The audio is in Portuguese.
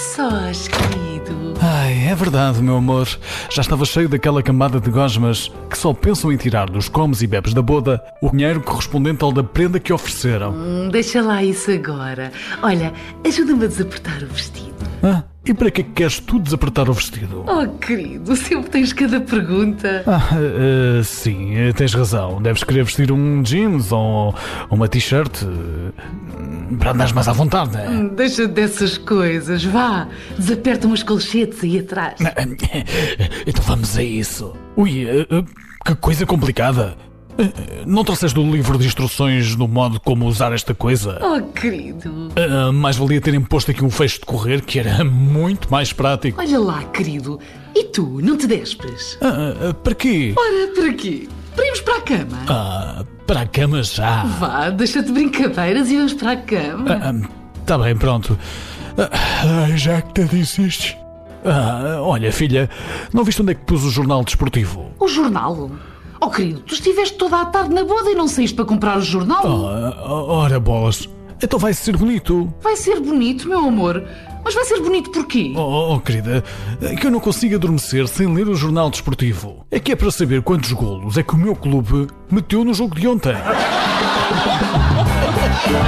sós, querido. Ai, é verdade, meu amor. Já estava cheio daquela camada de gosmas que só pensam em tirar dos comes e bebes da boda o dinheiro correspondente ao da prenda que ofereceram. Deixa lá isso agora. Olha, ajuda-me a desapertar o vestido. E para que é que queres tu desapertar o vestido? Oh, querido, sempre tens cada pergunta. Sim, tens razão. Deves querer vestir um jeans ou uma t-shirt para andares mais à vontade, não é? Deixa dessas coisas, vá. Desaperta umas colchetes aí atrás. Então vamos a isso. Ui, que coisa complicada. Não trouxeste o livro de instruções no modo como usar esta coisa? Oh, querido. Mais valia terem posto aqui um fecho de correr, que era muito mais prático. Olha lá, querido. E tu, não te despes? Para quê? Ora, para quê? Para irmos para a cama? Para a cama já. Vá, deixa-te brincadeiras e vamos para a cama. Tá bem, pronto. Já que te disseste. Olha, filha, não viste onde é que pus o jornal desportivo? O jornal? Oh, querido, tu estiveste toda a tarde na boda e não saíste para comprar o jornal? Ora, bolas. Então vai ser bonito. Vai ser bonito, meu amor. Mas vai ser bonito porquê? Querida, é que eu não consigo adormecer sem ler o jornal desportivo. É que é para saber quantos golos é que o meu clube meteu no jogo de ontem.